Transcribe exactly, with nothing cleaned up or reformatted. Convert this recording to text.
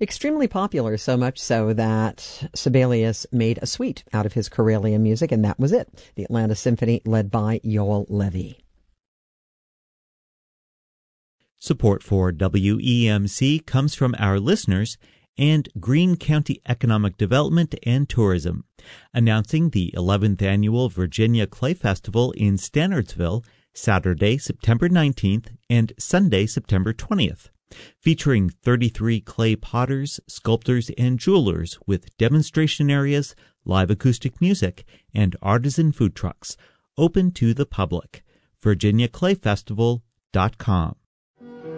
Extremely popular, so much so that Sibelius made a suite out of his Karelian music, and that was it. The Atlanta Symphony, led by Yoel Levy. Support for W E M C comes from our listeners and Greene County Economic Development and Tourism, announcing the eleventh Annual Virginia Clay Festival in Stanardsville, Saturday, September nineteenth and Sunday, September twentieth, featuring thirty-three clay potters, sculptors, and jewelers with demonstration areas, live acoustic music, and artisan food trucks, open to the public. virginia clay festival dot com.